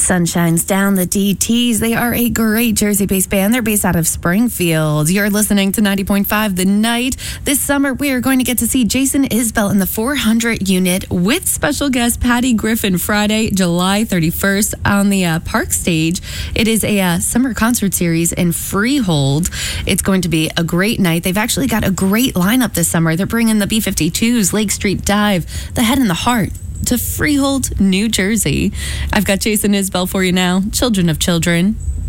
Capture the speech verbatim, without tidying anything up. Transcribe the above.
sun shines down the D Ts. They are a great Jersey-based band. They're based out of Springfield. You're listening to ninety point five The Night. This summer, we are going to get to see Jason Isbell in the four hundred unit with special guest Patty Griffin Friday, July thirty-first on the uh, Park Stage. It is a uh, summer concert series in Freehold. It's going to be a great night. They've actually got a great lineup this summer. They're bringing the B fifty-twos, Lake Street Dive, The Head and the Heart to Freehold, New Jersey. I've got Jason Isbell for you now. Children of Children.